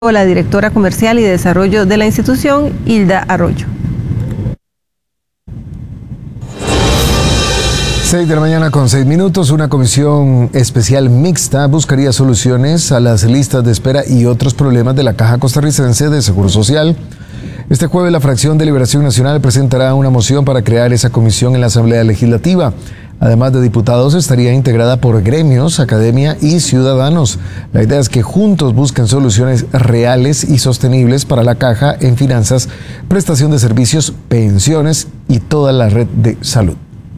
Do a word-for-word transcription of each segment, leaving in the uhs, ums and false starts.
La directora comercial y de desarrollo de la institución, Hilda Arroyo. seis de la mañana con seis minutos, una comisión especial mixta buscaría soluciones a las listas de espera y otros problemas de la Caja Costarricense de Seguro Social. Este jueves la fracción de Liberación Nacional presentará una moción para crear esa comisión en la Asamblea Legislativa. Además de diputados, estaría integrada por gremios, academia y ciudadanos. La idea es que juntos busquen soluciones reales y sostenibles para la Caja en finanzas, prestación de servicios, pensiones y toda la red de salud.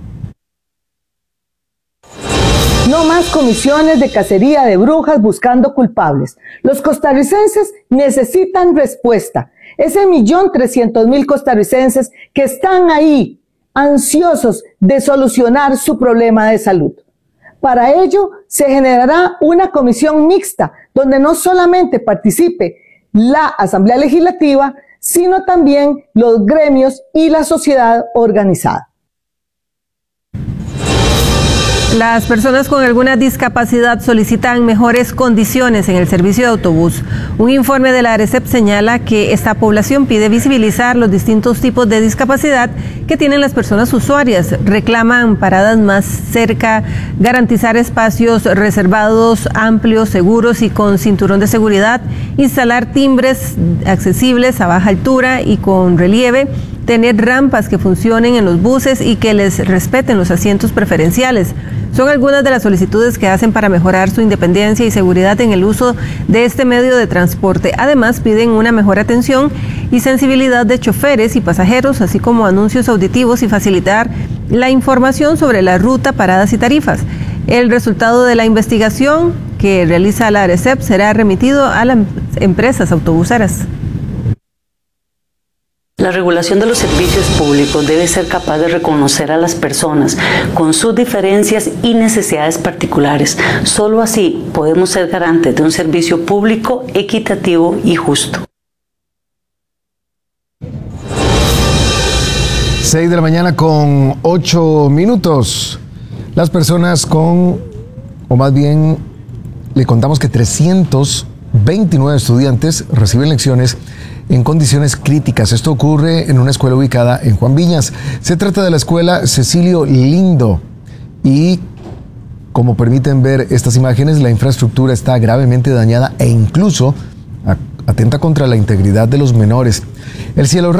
No más comisiones de cacería de brujas buscando culpables. Los costarricenses necesitan respuesta. Ese millón trescientos mil costarricenses que están ahí, ansiosos de solucionar su problema de salud. Para ello, se generará una comisión mixta, donde no solamente participe la Asamblea Legislativa, sino también los gremios y la sociedad organizada. Las personas con alguna discapacidad solicitan mejores condiciones en el servicio de autobús. Un informe de la ARECEP señala que esta población pide visibilizar los distintos tipos de discapacidad que tienen las personas usuarias. Reclaman paradas más cerca, garantizar espacios reservados, amplios, seguros y con cinturón de seguridad, instalar timbres accesibles a baja altura y con relieve, tener rampas que funcionen en los buses y que les respeten los asientos preferenciales. Son algunas de las solicitudes que hacen para mejorar su independencia y seguridad en el uso de este medio de transporte. Además, piden una mejor atención y sensibilidad de choferes y pasajeros, así como anuncios auditivos y facilitar la información sobre la ruta, paradas y tarifas. El resultado de la investigación que realiza la ARECEP será remitido a las empresas autobuseras. La regulación de los servicios públicos debe ser capaz de reconocer a las personas con sus diferencias y necesidades particulares. Solo así podemos ser garantes de un servicio público equitativo y justo. seis de la mañana con ocho minutos. Las personas con, o más bien, le contamos que trescientos veintinueve estudiantes reciben lecciones en condiciones críticas. Esto ocurre en una escuela ubicada en Juan Viñas. Se trata de la escuela Cecilio Lindo y, como permiten ver estas imágenes, la infraestructura está gravemente dañada e incluso atenta contra la integridad de los menores. El cielo